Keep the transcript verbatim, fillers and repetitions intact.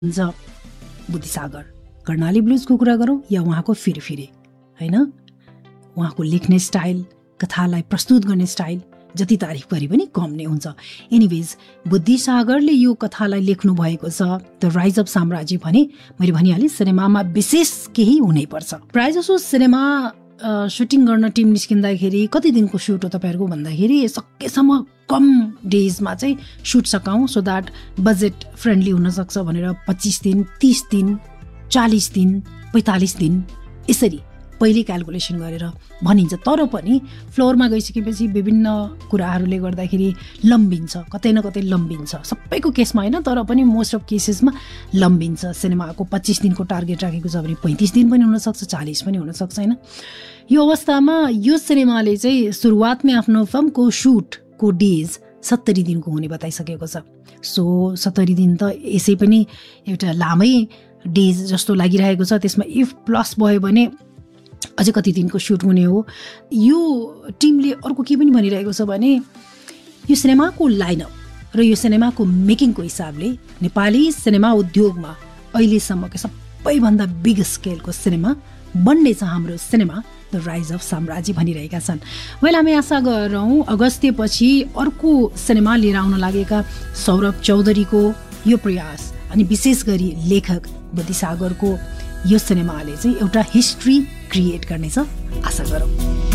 हुन्छ बुद्धिसागर कर्णाली ब्लुजको कुरा गरौँ या उहाँको फिरे फिरे होइन, उहाँको लेख्ने स्टाइल, कथालाई प्रस्तुत गर्ने स्टाइल जति तारिफ गरे पनि कम नै हुन्छ। एनिवेज बुद्धिसागरले यो कथालाई लेख्नु भएको छ द राइज अफ साम्राज्य भने मैले भनिहालेँ सिनेमामा विशेष केही हुनैपर्छ। प्रायःजसो सिनेमा सुटिङ गर्न टिम निस्किँदाखेरि कति दिनको सुट हो तपाईँहरूको भन्दाखेरि सकेसम्म कम डेजमा चाहिँ suit सकाउँ so that budget friendly हुनसक्छ भनेर पच्चिस दिन तीस दिन चालिस दिन पैँतालिस दिन यसरी पहिले क्यालकुलेसन गरेर भनिन्छ। तर पनि फ्लोरमा गइसकेपछि विभिन्न कुराहरूले गर्दाखेरि लम्बिन्छ, कतै न कतै लम्बिन्छ, सबैको केसमा होइन तर पनि मोस्ट अफ केसेसमा लम्बिन्छ। सिनेमाको पच्चिस दिनको टार्गेट राखेको छ भने पैँतिस दिन पनि हुनसक्छ, चालिस पनि हुनसक्छ होइन। यो अवस्थामा यो सिनेमाले चाहिँ सुरुवातमै आफ्नो फिल्मको सुटको डेज सत्तरी दिनको हुने बताइसकेको छ। सो सत्तरी दिन त यसै पनि एउटा लामै डेज जस्तो लागिरहेको छ। त्यसमा इफ प्लस भयो भने अझै कति दिनको सुट हुने हो। यो टिमले अर्को के पनि भनिरहेको छ भने यो सिनेमाको लाइनअप र यो सिनेमाको मेकिङको हिसाबले नेपाली सिनेमा उद्योगमा अहिलेसम्मको सबैभन्दा बिग स्केलको सिनेमा बन्ने छ हाम्रो सिनेमा द राइज अफ साम्राज्य भनिरहेका छन्। मैले हामी आशा गरौँ अगस्त्यपछि अर्को सिनेमा लिएर आउन लागेका सौरभ चौधरीको यो प्रयास अनि विशेष गरी लेखक बुद्धिसागरको यो सिनेमाले चाहिँ एउटा हिस्ट्री क्रिएट गर्नेछ आशा गरौँ।